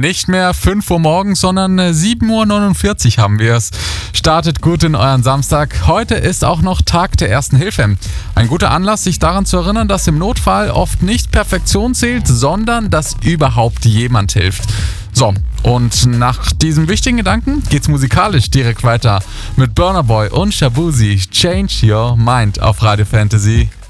Nicht mehr 5 Uhr morgens, sondern 7:49 Uhr haben wir es. Startet gut in euren Samstag. Heute ist auch noch Tag der Ersten Hilfe. Ein guter Anlass, sich daran zu erinnern, dass im Notfall oft nicht Perfektion zählt, sondern dass überhaupt jemand hilft. So, und nach diesem wichtigen Gedanken geht's musikalisch direkt weiter mit Burna Boy und Shaboozey. Change Your Mind auf Radio Fantasy.